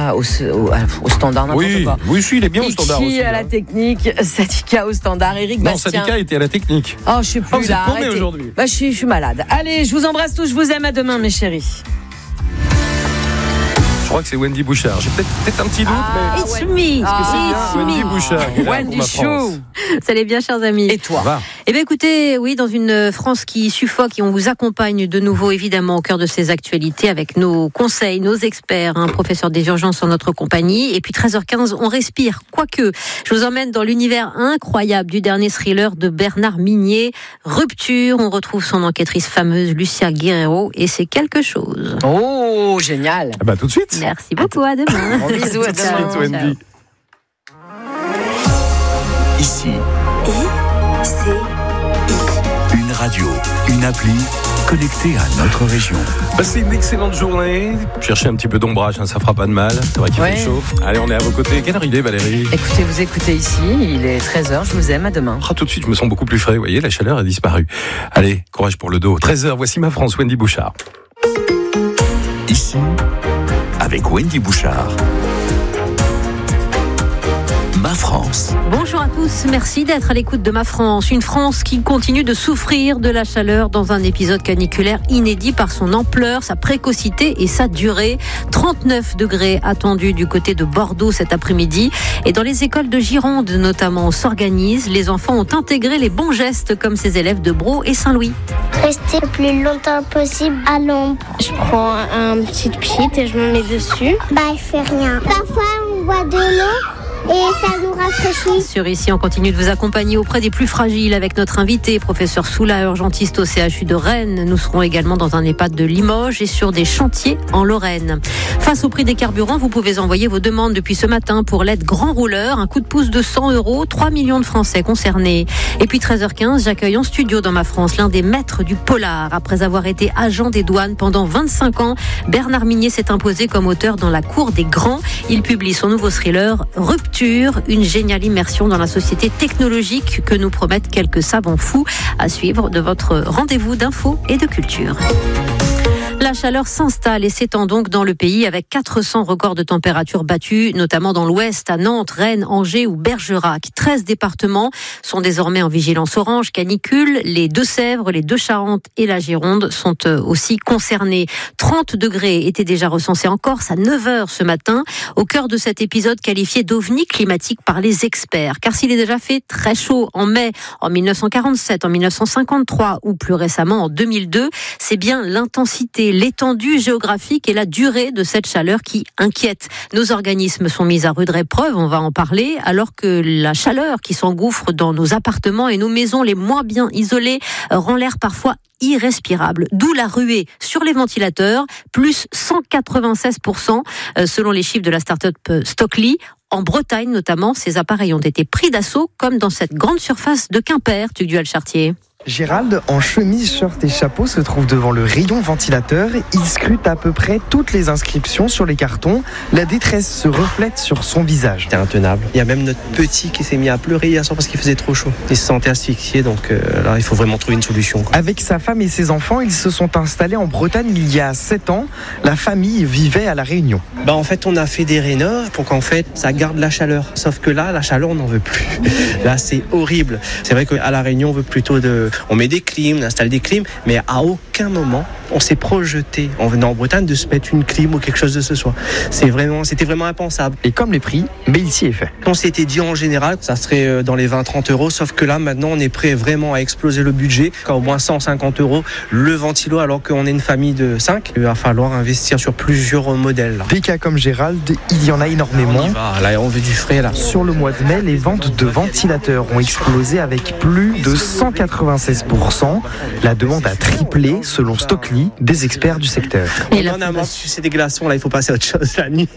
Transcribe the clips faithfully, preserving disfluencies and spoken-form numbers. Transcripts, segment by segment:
syndicat au, au, au standard, n'importe oui, quoi. Oui, si, il est bien au standard Qui aussi. à la technique, syndicat au standard, Éric Non, Bastien. syndicat était à la technique. Oh, je sais plus, oh, vous là, êtes paumé arrêtez. aujourd'hui. Bah, je suis, je suis malade. Allez, je vous embrasse tous, je vous aime, à demain, mes chéris. Je crois que c'est Wendy Bouchard. J'ai peut-être, peut-être un petit doute, Ah, mais... It's me, Ah, it's Wendy me. Bouchard. qui est là Wendy pour ma France. Chou. Ça allait bien, chers amis. Et toi? Va. Eh bien, écoutez, oui, dans une France qui suffoque, et on vous accompagne de nouveau, évidemment, au cœur de ces actualités avec nos conseils, nos experts, un professeur des urgences en notre compagnie. Et puis, treize heures quinze, on respire. Quoique, je vous emmène dans l'univers incroyable du dernier thriller de Bernard Minier, Rupture. On retrouve son enquêtrice fameuse, Lucia Guerrero, et c'est quelque chose. Oh, génial. Ah bah, tout de suite. Merci beaucoup, à demain. Bon bisous, à Tout de suite, demain. Wendy. Ici, I, C, I. une radio, une appli connectée à notre région. Passez une excellente journée. Cherchez un petit peu d'ombrage, hein, ça fera pas de mal. C'est vrai qu'il Ouais. fait chaud. Allez, on est à vos côtés. Quelle heure il est, Valérie? Écoutez, vous écoutez ici, il est treize heures, je vous aime, à demain. Ah, tout de suite, je me sens beaucoup plus frais. Vous voyez, la chaleur a disparu. Allez, courage pour le dos. treize heures, voici ma France, Wendy Bouchard. Ici, avec Wendy Bouchard. Ma France. Bonjour à tous, merci d'être à l'écoute de Ma France. Une France qui continue de souffrir de la chaleur dans un épisode caniculaire inédit par son ampleur, sa précocité et sa durée. trente-neuf degrés attendus du côté de Bordeaux cet après-midi. Et dans les écoles de Gironde notamment, on s'organise. Les enfants ont intégré les bons gestes comme ces élèves de Brault et Saint-Louis. Rester le plus longtemps possible à l'ombre. Je prends un petit pchit et je me mets dessus. Bah, je fais rien. Parfois, on boit de l'eau et ça nous rafraîchit. Sur Ici, on continue de vous accompagner auprès des plus fragiles avec notre invité, professeur Soula, urgentiste au C H U de Rennes. Nous serons également dans un EHPAD de Limoges et sur des chantiers en Lorraine. Face au prix des carburants, vous pouvez envoyer vos demandes depuis ce matin pour l'aide Grand Rouleur. Un coup de pouce de cent euros, trois millions de Français concernés. Et puis treize heures quinze, j'accueille en studio dans Ma France l'un des maîtres du polar. Après avoir été agent des douanes pendant vingt-cinq ans, Bernard Minier s'est imposé comme auteur dans la cour des grands. Il publie son nouveau thriller Rupture, une géniale immersion dans la société technologique que nous promettent quelques savants fous, à suivre de votre rendez-vous d'infos et de culture. La chaleur s'installe et s'étend donc dans le pays avec quatre cents records de température battus, notamment dans l'ouest, à Nantes, Rennes, Angers ou Bergerac. treize départements sont désormais en vigilance orange canicule. Les Deux-Sèvres, les Deux-Charentes et la Gironde sont aussi concernés. trente degrés étaient déjà recensés en Corse à neuf heures ce matin, au cœur de cet épisode qualifié d'ovni climatique par les experts. Car s'il est déjà fait très chaud en mai, en mille neuf cent quarante-sept, en mille neuf cent cinquante-trois ou plus récemment en deux mille deux, c'est bien l'intensité, l'étendue géographique et la durée de cette chaleur qui inquiète. Nos organismes sont mis à rude épreuve, on va en parler, alors que la chaleur qui s'engouffre dans nos appartements et nos maisons les moins bien isolées rend l'air parfois irrespirable. D'où la ruée sur les ventilateurs, plus cent quatre-vingt-seize pour cent selon les chiffres de la start-up Stockly. En Bretagne notamment, ces appareils ont été pris d'assaut, comme dans cette grande surface de Quimper, Tugdual Chartier. Gérald, en chemise, short et chapeau, se trouve devant le rayon ventilateur. Il scrute à peu près toutes les inscriptions sur les cartons. La détresse se reflète sur son visage. C'est intenable. Il y a même notre petit qui s'est mis à pleurer hier soir parce qu'il faisait trop chaud. Il se sentait asphyxié, donc euh, là, il faut vraiment trouver une solution, quoi. Avec sa femme et ses enfants, ils se sont installés en Bretagne il y a sept ans. La famille vivait à La Réunion. Bah, en fait, on a fait des rénoves pour qu'en fait, ça garde la chaleur. Sauf que là, la chaleur, on n'en veut plus. Là, c'est horrible. C'est vrai qu'à La Réunion, on veut plutôt de... On met des clims, on installe des clims, mais à aucun moment on s'est projeté en venant en Bretagne de se mettre une clim ou quelque chose de ce soit. C'est vraiment, c'était vraiment impensable. Et comme les prix, mais il s'y est fait. On s'était dit en général, ça serait dans les vingt à trente euros, sauf que là maintenant on est prêt vraiment à exploser le budget, au moins cent cinquante euros le ventilo, alors qu'on est une famille de cinq. Il va falloir investir sur plusieurs modèles. Là. Des cas comme Gérald, il y en a énormément. Là, on y va, là on veut du frais là. Sur le mois de mai, les ventes de ventilateurs ont explosé avec plus de cent quatre-vingt-seize pour cent. La demande a triplé selon Stockly, des experts du secteur. Et la fondation... C'est des glaçons, là il faut passer à autre chose la nuit.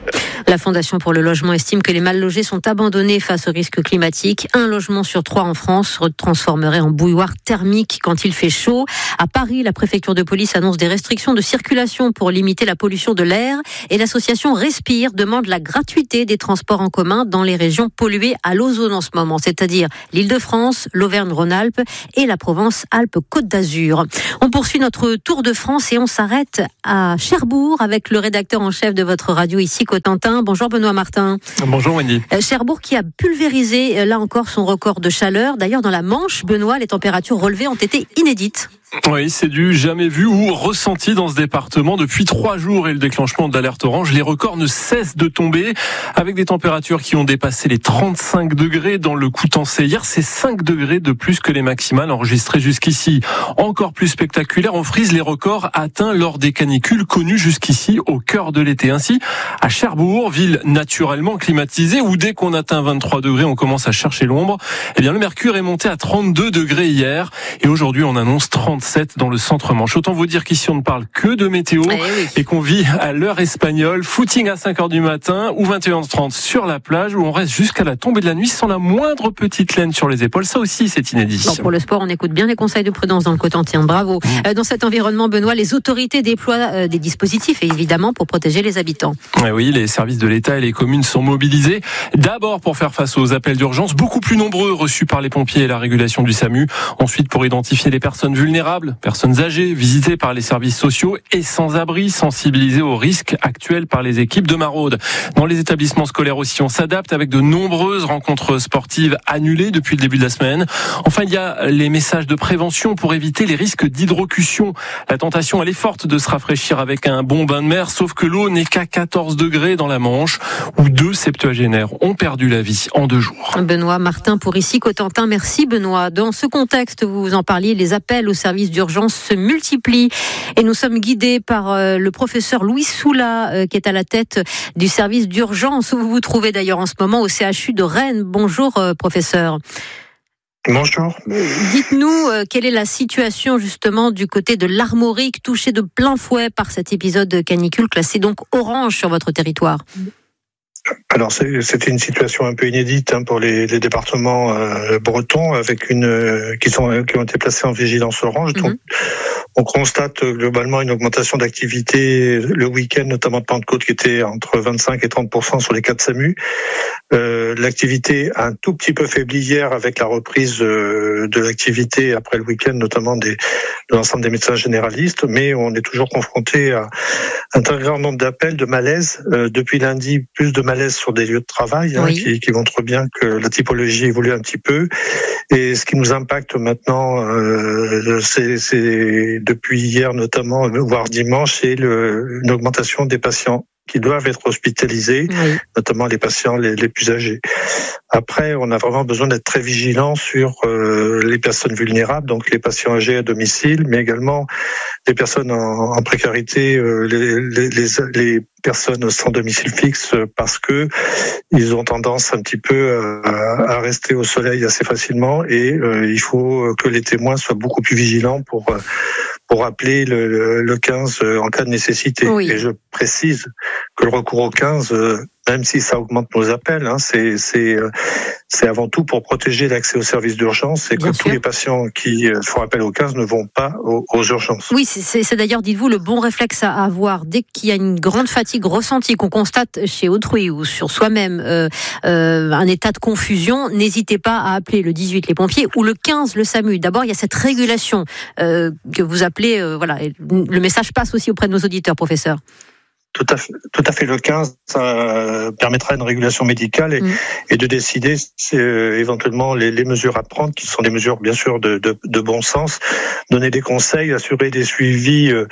La Fondation pour le logement estime que les mal logés sont abandonnés face au risque climatique. Un logement sur trois en France se transformerait en bouilloire thermique quand il fait chaud. À Paris, la préfecture de police annonce des restrictions de circulation pour limiter la pollution de l'air. Et l'association Respire demande la gratuité des transports en commun dans les régions polluées à l'ozone en ce moment, c'est-à-dire l'Île-de-France, l'Auvergne-Rhône-Alpes et la Provence-Alpes-Côte d'Azur. On poursuit notre tour tour de France et on s'arrête à Cherbourg avec le rédacteur en chef de votre radio ici, Cotentin. Bonjour Benoît Martin. Bonjour Wendy. Cherbourg qui a pulvérisé là encore son record de chaleur. D'ailleurs dans la Manche, Benoît, les températures relevées ont été inédites. Oui, c'est du jamais vu ou ressenti dans ce département depuis trois jours et le déclenchement de l'alerte orange. Les records ne cessent de tomber avec des températures qui ont dépassé les trente-cinq degrés dans le Coutançais. Hier, c'est cinq degrés de plus que les maximales enregistrées jusqu'ici. Encore plus spectaculaire, on frise les records atteints lors des canicules connues jusqu'ici au cœur de l'été. Ainsi, à Cherbourg, ville naturellement climatisée où dès qu'on atteint vingt-trois degrés, on commence à chercher l'ombre. Eh bien, le mercure est monté à trente-deux degrés hier et aujourd'hui, on annonce trente-sept dans le centre-Manche. Autant vous dire qu'ici on ne parle que de météo eh oui. et qu'on vit à l'heure espagnole, footing à cinq heures du matin ou vingt et une heures trente sur la plage où on reste jusqu'à la tombée de la nuit sans la moindre petite laine sur les épaules. Ça aussi c'est inédit. Bon, pour le sport, on écoute bien les conseils de prudence dans le Cotentin. Bravo. Mmh. Dans cet environnement, Benoît, les autorités déploient des dispositifs évidemment pour protéger les habitants. Eh oui, les services de l'État et les communes sont mobilisés. D'abord pour faire face aux appels d'urgence, beaucoup plus nombreux reçus par les pompiers et la régulation du SAMU. Ensuite pour identifier les personnes vulnérables, personnes âgées, visitées par les services sociaux et sans-abri, sensibilisées aux risques actuels par les équipes de maraude. Dans les établissements scolaires aussi, on s'adapte avec de nombreuses rencontres sportives annulées depuis le début de la semaine. Enfin, il y a les messages de prévention pour éviter les risques d'hydrocution. La tentation, elle est forte de se rafraîchir avec un bon bain de mer, sauf que l'eau n'est qu'à quatorze degrés dans la Manche, où deux septuagénaires ont perdu la vie en deux jours. Benoît Martin pour ici, Cotentin. Merci Benoît. Dans ce contexte, vous en parliez, les appels au service d'urgence se multiplient et nous sommes guidés par euh, le professeur Louis Soula euh, qui est à la tête du service d'urgence où vous vous trouvez d'ailleurs en ce moment au C H U de Rennes. Bonjour euh, professeur. Bonjour. Dites-nous euh, quelle est la situation justement du côté de l'Armorique touché de plein fouet par cet épisode de canicule classé donc orange sur votre territoire. Alors c'est, c'était une situation un peu inédite hein, pour les, les départements euh, bretons avec une euh, qui sont qui ont été placés en vigilance orange. Mm-hmm. Donc on constate globalement une augmentation d'activité le week-end, notamment de Pentecôte, qui était entre vingt-cinq et trente pour cent sur les quatre SAMU. Euh, l'activité a un tout petit peu faibli hier avec la reprise euh, de l'activité après le week-end, notamment des, de l'ensemble des médecins généralistes, mais on est toujours confronté à un très grand nombre d'appels, de malaise. Euh, depuis lundi, plus de malaise sur des lieux de travail, hein, oui. qui, qui montrent bien que la typologie évolue un petit peu. Et ce qui nous impacte maintenant, euh, c'est, c'est depuis hier notamment, voire dimanche, c'est le, une augmentation des patients qui doivent être hospitalisés, oui. notamment les patients les, les plus âgés. Après, on a vraiment besoin d'être très vigilant sur euh, les personnes vulnérables, donc les patients âgés à domicile, mais également les personnes en, en précarité, euh, les, les, les, les personnes sans domicile fixe, parce que ils ont tendance un petit peu à, à rester au soleil assez facilement, et euh, il faut que les témoins soient beaucoup plus vigilants pour pour appeler le, le quinze en cas de nécessité. Oui. Et je précise que le recours au quinze, même si ça augmente nos appels, hein, c'est, c'est, c'est avant tout pour protéger l'accès aux services d'urgence et que tous les patients qui font appel au quinze ne vont pas aux, aux urgences. Oui, c'est, c'est d'ailleurs, dites-vous, le bon réflexe à avoir dès qu'il y a une grande fatigue ressentie qu'on constate chez autrui ou sur soi-même, euh, euh, un état de confusion, n'hésitez pas à appeler le dix-huit les pompiers ou le quinze le SAMU. D'abord, il y a cette régulation euh, que vous appelez, euh, voilà, le message passe aussi auprès de nos auditeurs, professeur. Tout à fait, tout à fait. Le quinze, ça permettra une régulation médicale et, mmh. et de décider c'est, euh, éventuellement les, les mesures à prendre, qui sont des mesures bien sûr de, de, de bon sens, donner des conseils, assurer des suivis, euh,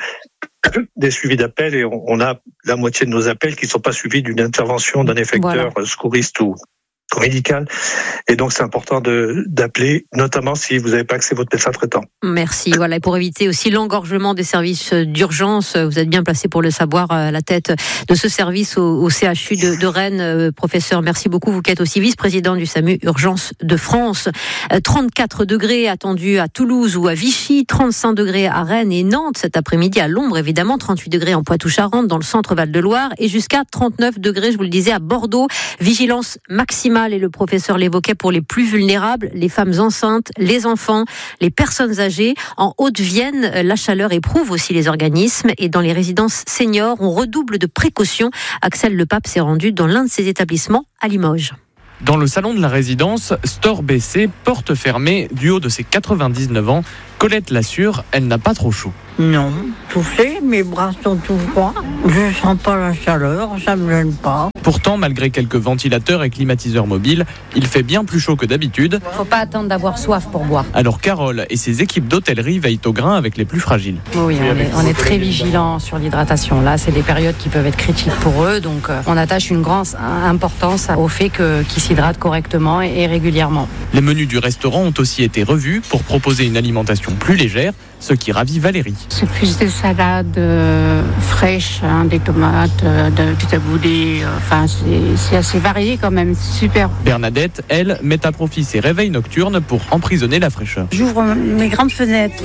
des suivis d'appels, et on, on a la moitié de nos appels qui ne sont pas suivis d'une intervention d'un effecteur voilà. secouriste ou médical, et donc c'est important de d'appeler, notamment si vous n'avez pas accès à votre médecin traitant. Merci. Voilà, et pour éviter aussi l'engorgement des services d'urgence, vous êtes bien placé pour le savoir à la tête de ce service au, au C H U de, de Rennes, professeur. Merci beaucoup. Vous qui êtes aussi vice-président du SAMU Urgence de France. trente-quatre degrés attendus à Toulouse ou à Vichy, trente-cinq degrés à Rennes et Nantes cet après-midi, à l'ombre évidemment, trente-huit degrés en Poitou-Charentes, dans le centre Val-de-Loire, et jusqu'à trente-neuf degrés, je vous le disais, à Bordeaux. Vigilance maximale, et le professeur l'évoquait, pour les plus vulnérables, les femmes enceintes, les enfants, les personnes âgées. En Haute-Vienne, la chaleur éprouve aussi les organismes, et dans les résidences seniors, on redouble de précautions. Axel Lepape s'est rendu dans l'un de ces établissements à Limoges. Dans le salon de la résidence, store baissé, porte fermée, du haut de ses quatre-vingt-dix-neuf ans, Colette l'assure, elle n'a pas trop chaud. Non, touffé, mes bras sont tout froids. Je sens pas la chaleur, ça me gêne pas. Pourtant, malgré quelques ventilateurs et climatiseurs mobiles, il fait bien plus chaud que d'habitude. Faut pas attendre d'avoir soif pour boire. Alors Carole et ses équipes d'hôtellerie veillent au grain avec les plus fragiles. Oui, on est, on est très vigilants sur l'hydratation. Là, c'est des périodes qui peuvent être critiques pour eux, donc euh, on attache une grande importance au fait que, qu'ils s'hydratent correctement et, et régulièrement. Les menus du restaurant ont aussi été revus pour proposer une alimentation plus légère, ce qui ravit Valérie. C'est plus des salades euh, fraîches, hein, des tomates, euh, de, du taboulé, euh, enfin c'est, c'est assez varié quand même, c'est super. Bernadette, elle, met à profit ses réveils nocturnes pour emprisonner la fraîcheur. J'ouvre mes grandes fenêtres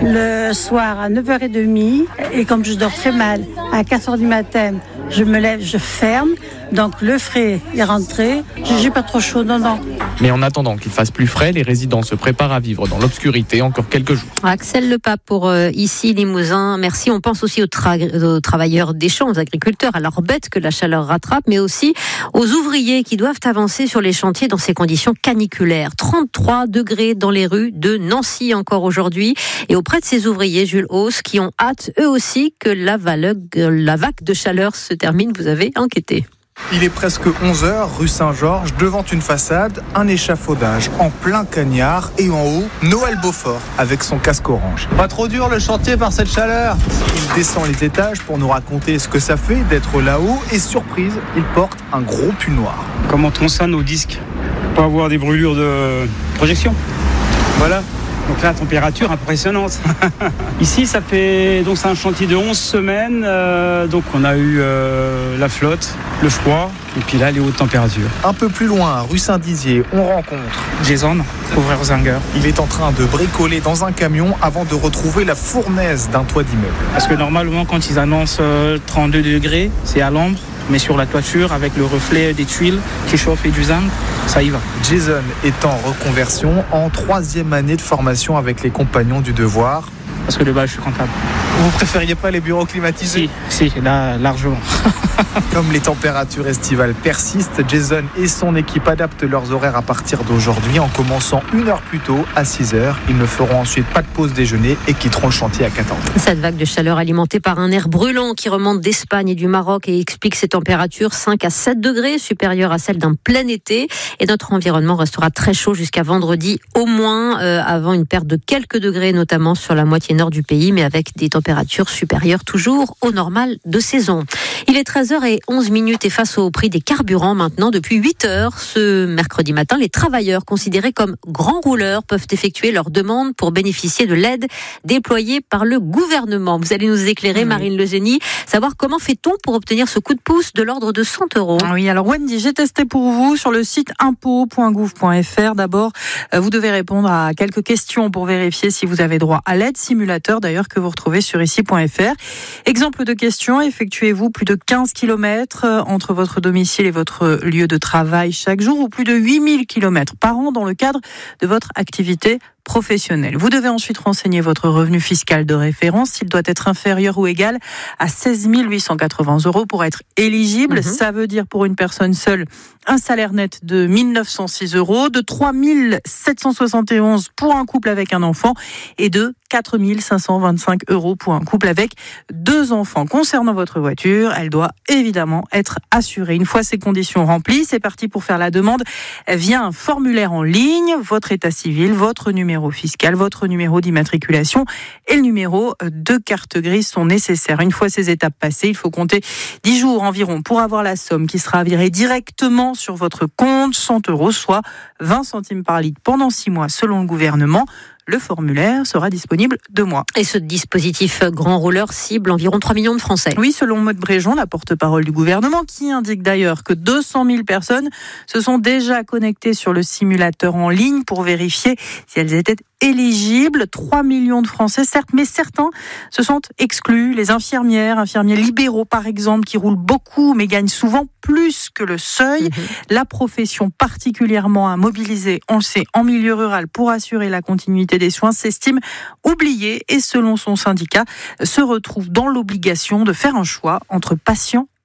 le soir à neuf heures trente et comme je dors très mal, à quatre heures du matin, je me lève, je ferme, donc le frais est rentré, j'ai pas trop chaud, non, non. Mais en attendant qu'il fasse plus frais, les résidents se préparent à vivre dans l'obscurité encore quelques jours. Axel Lepape pour euh, ici Limousin. Merci. On pense aussi aux, tra- aux travailleurs des champs, aux agriculteurs, à leurs bêtes que la chaleur rattrape, mais aussi aux ouvriers qui doivent avancer sur les chantiers dans ces conditions caniculaires. trente-trois degrés dans les rues de Nancy encore aujourd'hui. Et auprès de ces ouvriers, Jules Hauss, qui ont hâte eux aussi que la, vague, la vague de chaleur se termine. Vous avez enquêté. Il est presque onze heures, rue Saint-Georges, devant une façade, un échafaudage en plein cagnard et en haut, Noël Beaufort avec son casque orange. Pas trop dur le chantier par cette chaleur. Il descend les étages pour nous raconter ce que ça fait d'être là-haut et surprise, il porte un gros pull noir. Comment on sonne nos disques pour avoir des brûlures de projection. Voilà. Donc là, température impressionnante. Ici, ça fait donc c'est un chantier de onze semaines. Euh, donc on a eu euh, la flotte, le froid, et puis là les hautes températures. Un peu plus loin, rue Saint-Dizier, on rencontre Jason, couvreur Zinger. Il est en train de bricoler dans un camion avant de retrouver la fournaise d'un toit d'immeuble. Parce que normalement, quand ils annoncent euh, trente-deux degrés, c'est à l'ombre. Mais sur la toiture, avec le reflet des tuiles qui chauffent et du zinc, ça y va. Jason est en reconversion, en troisième année de formation avec les compagnons du devoir. Parce que de base, je suis comptable. Vous préfériez pas les bureaux climatisés ? Si, si, là, largement. Comme les températures estivales persistent, Jason et son équipe adaptent leurs horaires à partir d'aujourd'hui en commençant une heure plus tôt, à six heures. Ils ne feront ensuite pas de pause déjeuner et quitteront le chantier à quatorze heures. Cette vague de chaleur alimentée par un air brûlant qui remonte d'Espagne et du Maroc et explique ces températures cinq à sept degrés supérieures à celles d'un plein été. Et notre environnement restera très chaud jusqu'à vendredi au moins, euh, avant une perte de quelques degrés, notamment sur la moitié nord du pays, mais avec des températures supérieures toujours au normal de saison. Il est treize heures onze et face au prix des carburants maintenant, depuis huit heures ce mercredi matin, les travailleurs considérés comme grands rouleurs peuvent effectuer leur demande pour bénéficier de l'aide déployée par le gouvernement. Vous allez nous éclairer, mmh. Marine Legénie, savoir comment fait-on pour obtenir ce coup de pouce de l'ordre de cent euros. Oui, alors Wendy, j'ai testé pour vous sur le site impôts point gouv point f r. D'abord, vous devez répondre à quelques questions pour vérifier si vous avez droit à l'aide, simulateur d'ailleurs que vous retrouvez sur ici point f r. Exemple de question, effectuez-vous plus de quinze kilomètres entre votre domicile et votre lieu de travail chaque jour ou plus de huit mille kilomètres par an dans le cadre de votre activité professionnelle. Vous devez ensuite renseigner votre revenu fiscal de référence. Il doit être inférieur ou égal à seize mille huit cent quatre-vingts euros pour être éligible. Mmh. Ça veut dire pour une personne seule un salaire net de mille neuf cent six euros, de trois mille sept cent soixante et onze pour un couple avec un enfant et de quatre mille cinq cent vingt-cinq euros pour un couple avec deux enfants. Concernant votre voiture, elle doit évidemment être assurée. Une fois ces conditions remplies, c'est parti pour faire la demande via un formulaire en ligne, votre état civil, votre numéro fiscal, votre numéro d'immatriculation et le numéro de carte grise sont nécessaires. Une fois ces étapes passées, il faut compter dix jours environ pour avoir la somme qui sera virée directement sur votre compte, cent euros, soit vingt centimes par litre pendant six mois selon le gouvernement. Le formulaire sera disponible deux mois. Et ce dispositif grand rouleur cible environ trois millions de Français. Oui, selon Maud Bréjon, la porte-parole du gouvernement, qui indique d'ailleurs que deux cent mille personnes se sont déjà connectées sur le simulateur en ligne pour vérifier si elles étaient éligibles. trois millions de Français, certes, mais certains se sont exclus. Les infirmières, infirmiers libéraux par exemple, qui roulent beaucoup mais gagnent souvent plus que le seuil. Mmh. La profession particulièrement à mobiliser, on le sait, en milieu rural pour assurer la continuité des soins s'estime oubliée et selon son syndicat se retrouve dans l'obligation de faire un choix entre patients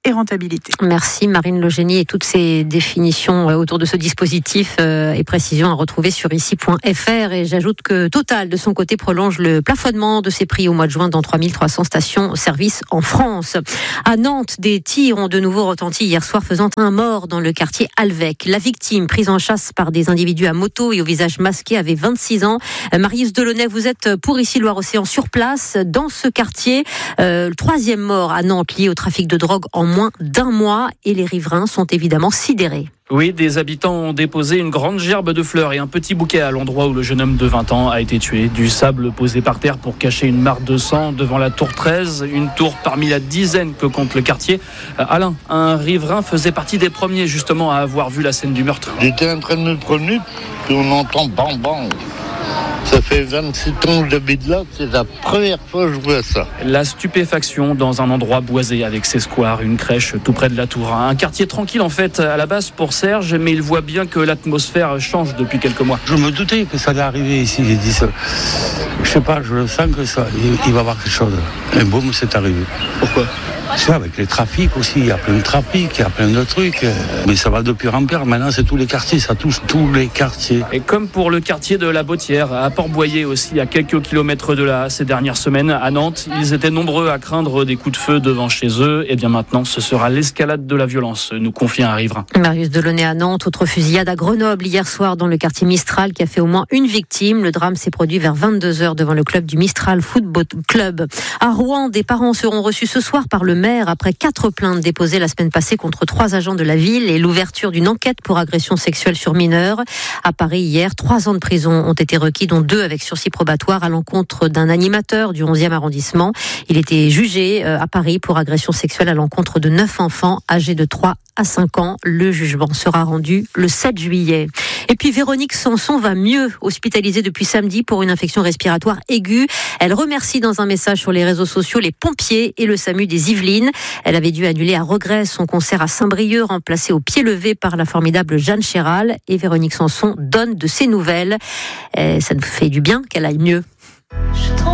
et rentabilité. Merci Marine Logénie, et toutes ces définitions autour de ce dispositif et précisions à retrouver sur ici point f r. Et j'ajoute que Total, de son côté, prolonge le plafonnement de ses prix au mois de juin dans trois mille trois cents stations-service en France. À Nantes, des tirs ont de nouveau retenti hier soir, faisant un mort dans le quartier Alvec. La victime, prise en chasse par des individus à moto et au visage masqué, avait vingt-six ans. Marius Delaunay, vous êtes pour ici Loire-Océan sur place dans ce quartier. Euh, le troisième mort à Nantes lié au trafic de drogue en moins d'un mois, et les riverains sont évidemment sidérés. Oui, des habitants ont déposé une grande gerbe de fleurs et un petit bouquet à l'endroit où le jeune homme de vingt ans a été tué. Du sable posé par terre pour cacher une marque de sang devant la tour treize, une tour parmi la dizaine que compte le quartier. Alain, un riverain, faisait partie des premiers justement à avoir vu la scène du meurtre. J'étais en train de me promener, puis on entend bam bam. Ça fait vingt-sept ans que j'habite là, c'est la première fois que je vois ça. La stupéfaction dans un endroit boisé avec ses squares, une crèche tout près de la tour. Un quartier tranquille en fait à la base pour Serge, mais il voit bien que l'atmosphère change depuis quelques mois. Je me doutais que ça allait arriver ici, j'ai dit ça. Je sais pas, je sens que ça, il va y avoir quelque chose. Et boum, c'est arrivé. Pourquoi ? Tu vois, avec les trafics aussi, il y a plein de trafics, il y a plein de trucs. Mais ça va de pire en pire. Maintenant, c'est tous les quartiers, ça touche tous les quartiers. Et comme pour le quartier de la Bottière, à Port-Boyer aussi, à quelques kilomètres de là, ces dernières semaines, à Nantes, ils étaient nombreux à craindre des coups de feu devant chez eux. Et bien maintenant, ce sera l'escalade de la violence, nous confie un riverain. Marius Delaunay à Nantes, autre fusillade à Grenoble hier soir dans le quartier Mistral qui a fait au moins une victime. Le drame s'est produit vers vingt-deux heures devant le club du Mistral Football Club. À Rouen, des parents seront reçus ce soir par le maire après quatre plaintes déposées la semaine passée contre trois agents de la ville et l'ouverture d'une enquête pour agression sexuelle sur mineurs. À Paris, hier, trois ans de prison ont été requis, dont deux avec sursis probatoire à l'encontre d'un animateur du onzième arrondissement. Il était jugé à Paris pour agression sexuelle à l'encontre de neuf enfants âgés de trois à cinq ans. Le jugement sera rendu le sept juillet. Et puis Véronique Sanson va mieux, hospitalisée depuis samedi pour une infection respiratoire aiguë. Elle remercie dans un message sur les réseaux sociaux les pompiers et le SAMU des Yvelines. Elle avait dû annuler à regret son concert à Saint-Brieuc, remplacé au pied levé par la formidable Jeanne Chéral. Et Véronique Sanson donne de ses nouvelles. Et ça nous fait du bien qu'elle aille mieux.